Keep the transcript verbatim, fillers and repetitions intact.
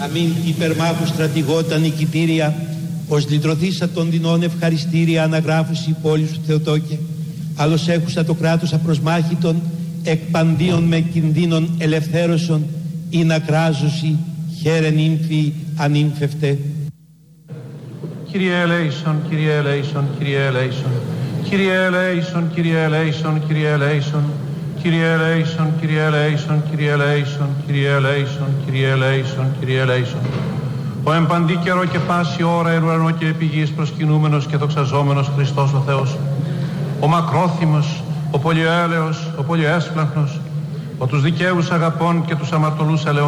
Αμήν υπερμάχου στρατηγώτα νικητήρια, ως λυτρωθήσα των δεινών ευχαριστήρια αναγράφους η πόλη σου Θεοτόκε, άλλος έχουσα το κράτος απροσμάχητον, εκ παντίων με κινδύνων ελευθέρωσον, ή να κράζωση, χαίρεν ύμφη ανήμφευτε. Κύριε ελέησον, Κύριε ελέησον, Κύριε ελέησον, Κύριε ελέησον, Κύριε ελέησον, Κύριε ελέησον, Κύριε ελέησον, Κύριε ελέησον, Κύριε ελέησον, Κύριε ελέησον, Κύριε ελέησον, Κύριε ελέησον. Ο εμπαντή καιρό και πάση ώρα εν ουρανό και επί γης προσκυνούμενος και δοξαζόμενος Χριστός ο Θεός, ο μακρόθυμος, ο πολυέλεος, ο πολυέσπλαχνος, ο τους δικαίους αγαπών και τους αμαρτωλούς ελεών